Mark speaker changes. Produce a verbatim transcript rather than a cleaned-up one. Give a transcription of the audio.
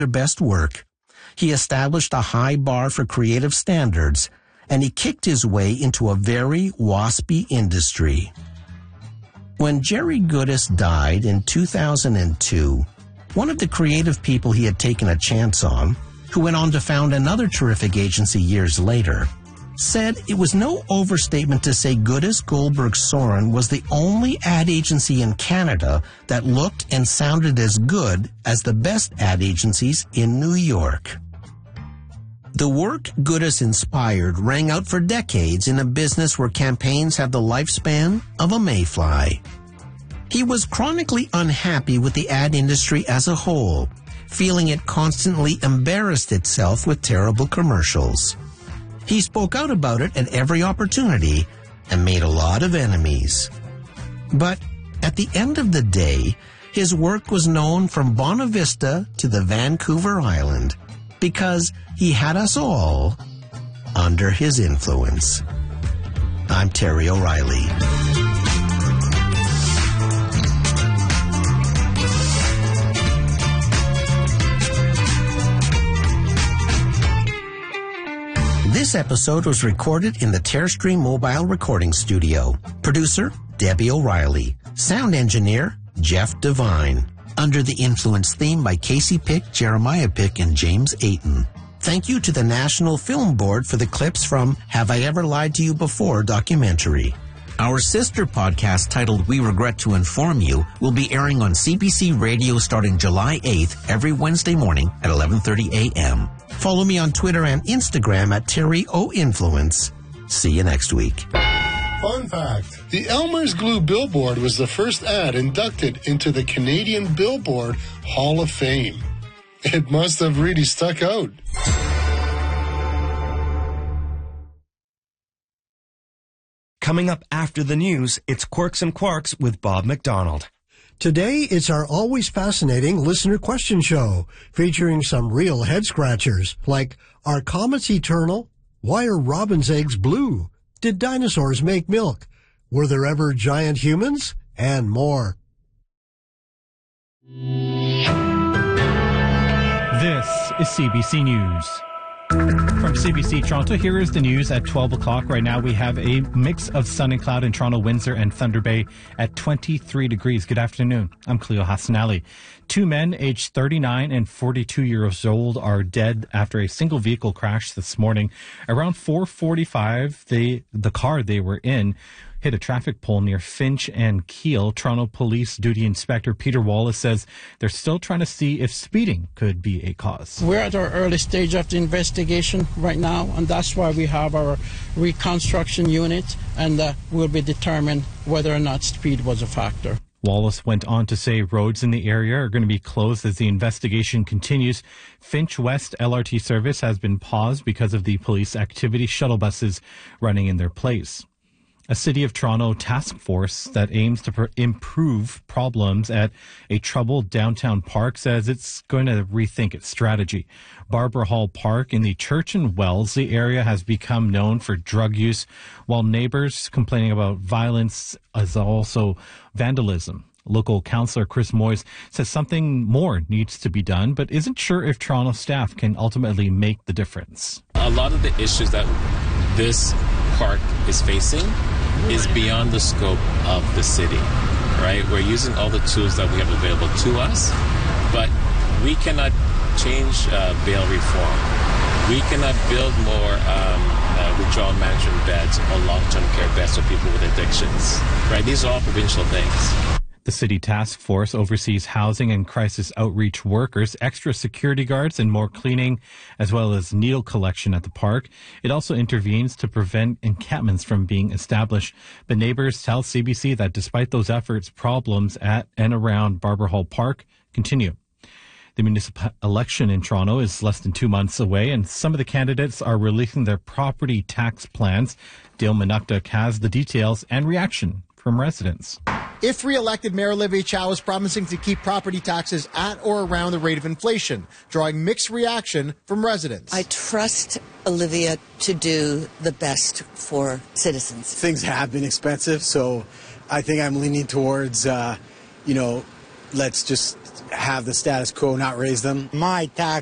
Speaker 1: their best work. He established a high bar for creative standards, and he kicked his way into a very waspy industry. When Jerry Goodis died in two thousand two, one of the creative people he had taken a chance on, who went on to found another terrific agency years later, said it was no overstatement to say Goodis Goldberg Soren was the only ad agency in Canada that looked and sounded as good as the best ad agencies in New York. The work Goodis inspired rang out for decades in a business where campaigns have the lifespan of a mayfly. He was chronically unhappy with the ad industry as a whole, feeling it constantly embarrassed itself with terrible commercials. He spoke out about it at every opportunity and made a lot of enemies. But at the end of the day, his work was known from Bonavista Vista to the Vancouver Island because he had us all under his influence. I'm Terry O'Reilly. This episode was recorded in the Terrestream Mobile Recording Studio. Producer, Debbie O'Reilly. Sound engineer, Jeff Devine. Under the Influence theme by Casey Pick, Jeremiah Pick, and James Ayton. Thank you to the National Film Board for the clips from Have I Ever Lied to You Before documentary. Our sister podcast titled We Regret to Inform You will be airing on C B C Radio starting July eighth every Wednesday morning at eleven thirty a.m. Follow me on Twitter and Instagram at Terry O Influence. See you next week.
Speaker 2: Fun fact, the Elmer's Glue billboard was the first ad inducted into the Canadian Billboard Hall of Fame. It must have really stuck out.
Speaker 3: Coming up after the news, it's Quirks and Quarks with Bob McDonald.
Speaker 4: Today, it's our always fascinating listener question show, featuring some real head-scratchers, like, are comets eternal? Why are robin's eggs blue? Did dinosaurs make milk? Were there ever giant humans? And more.
Speaker 5: This is C B C News. From C B C Toronto, here is the news at twelve o'clock. Right now we have a mix of sun and cloud in Toronto, Windsor, and Thunder Bay at twenty-three degrees. Good afternoon. I'm Cleo Hassanali. Two men aged thirty-nine and forty-two years old are dead after a single vehicle crash this morning. Around four forty-five, they, the car they were in hit a traffic pole near Finch and Keele. Toronto Police Duty Inspector Peter Wallace says they're still trying to see if speeding could be a cause.
Speaker 6: We're at our early stage of the investigation right now, and that's why we have our reconstruction unit, and uh, we'll be determined whether or not speed was a factor.
Speaker 5: Wallace went on to say roads in the area are going to be closed as the investigation continues. Finch West L R T service has been paused because of the police activity, shuttle buses running in their place. A City of Toronto task force that aims to pr- improve problems at a troubled downtown park says it's going to rethink its strategy. Barbara Hall Park in the Church and Wellesley area has become known for drug use, while neighbors complaining about violence as also vandalism. Local councillor Chris Moyes says something more needs to be done, but isn't sure if Toronto staff can ultimately make the difference.
Speaker 7: A lot of the issues that this park is facing is beyond the scope of the city, right? We're using all the tools that we have available to us, but we cannot change uh, bail reform. We cannot build more um, uh, withdrawal management beds or long-term care beds for people with addictions, right? These are all provincial things.
Speaker 5: The city task force oversees housing and crisis outreach workers, extra security guards, and more cleaning, as well as needle collection at the park. It also intervenes to prevent encampments from being established. But neighbors tell C B C that despite those efforts, problems at and around Barbara Hall Park continue. The municipal election in Toronto is less than two months away, and some of the candidates are releasing their property tax plans. Dale Manukduk has the details and reaction from residents.
Speaker 8: If re-elected, Mayor Olivia Chow is promising to keep property taxes at or around the rate of inflation, drawing mixed reaction from residents.
Speaker 9: I trust Olivia to do the best for citizens.
Speaker 10: Things have been expensive, so I think I'm leaning towards, uh, you know, let's just have the status quo, not raise them.
Speaker 11: My tax